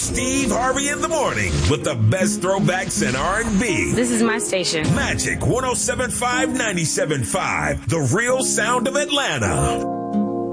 Steve Harvey in the morning with the best throwbacks and R&B. This is my station. Magic 107.5, 97.5, the real sound of Atlanta.